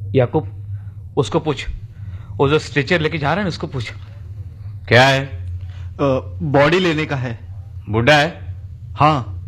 याकूब उसको पूछ, वो जो स्ट्रेचर लेके जा रहा है ना उसको पूछ। क्या है? बॉडी लेने का है। बुढ़ा है? हाँ।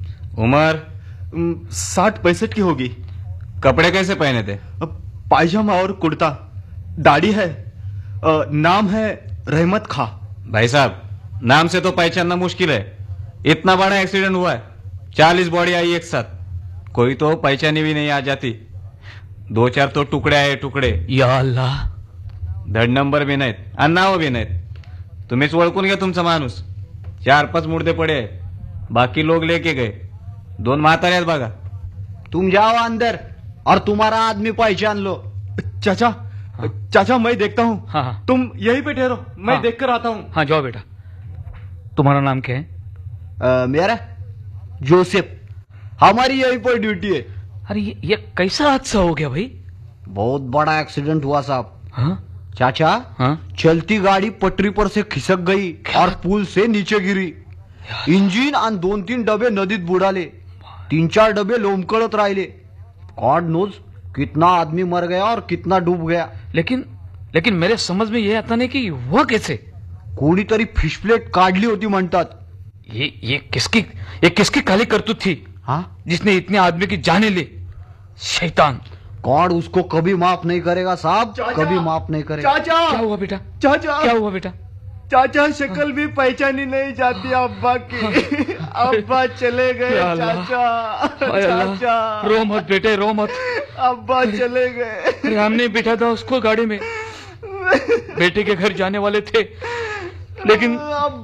उम्र 60-65 की होगी। कपड़े कैसे पहने थे? पायजामा और कुर्ता। दाढ़ी है। नाम है रहमत खां। भाई साहब, नाम से तो पहचानना मुश्किल है। इतना बड़ा एक्सीडेंट हुआ है, 40 बॉडी आई एक साथ, कोई तो पहचानी भी नहीं आ जाती। 2-4 तो टुकड़े आए, टुकड़े। या अल्लाह, धड नंबर भी नाहीत आणि नाव भी नाहीत. तुम्हीच ओळखून घ्या तुमचा माणूस. 4-5 मुर्दे पडे आहे, बाकी लोग लेके गए. 2 म्हातारे आहेत बघा. तुम जाओ अंदर और तुम्हारा आदमी पहचान लो। चाचा, चाचा मैं देखता हूँ। हाँ। तुम यहीं पे ठहरो, मैं हाँ। देख कर आता हूँ। हाँ जाओ बेटा। तुम्हारा नाम क्या है? मेरा जोसेफ। हमारी यहीं पर ड्यूटी है। अरे ये कैसा हादसा हो गया भाई? बहुत बड़ा एक्सीडेंट हुआ साहब। हाँ? चाचा, हाँ? चलती गाड़ी पटरी पर से खिसक गई और पुल से नीचे गिरी। इंजिन और 2-3 डबे नदीत बुडाले, 3-4 डबे लोंबकळत राहिले। गॉड नोज कितना आदमी मर गया और कितना डूब गया। लेकिन मेरे समझ में ये आता नहीं कि हुआ कैसे। कोणीतरी फिश प्लेट काढली होती म्हणतात। ये किसकी काली करतूत थी? हाँ? जिसने इतने आदमी की जाने ली? शैतान। गॉड उसको कभी माफ नहीं करेगा साहब, कभी माफ नहीं करेगा। चाचा, क्या हुआ बेटा? चाचा, क्या हुआ बेटा? चाचा शक्ल भी पहचानी नहीं जाती अब्बा की। अब्बा चले गए चाचा। चाचा, रो मत बेटे, रो मत। अब्बा चले गए। अरे हमने बिठा था उसको गाड़ी में, बेटे के घर जाने वाले थे, लेकिन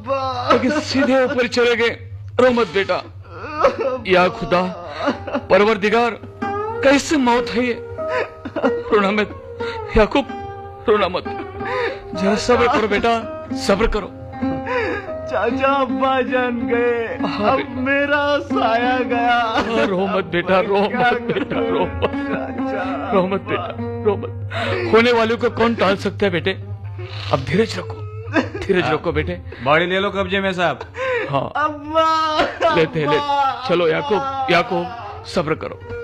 सीधे ऊपर चले गए। रो मत बेटा। या खुदा, परवरदिगार, कैसे मौत है ये? रोना मत याकूब, रोना मत। जरा सब्र करो बेटा, सब्र करो। चाचा अब्बा जान गए, अब मेरा साया गया। रो मत बेटा, रो मत बेटा, रो मत, रो मत बेटा, रो मत। होने वालों को कौन टाल सकता है बेटे? अब धीरज रखो, धीरज रखो बेटे। बॉडी ले लो कब्जे में साहब। हाँ अब्बा, लेते। चलो याकूब, सब्र करो।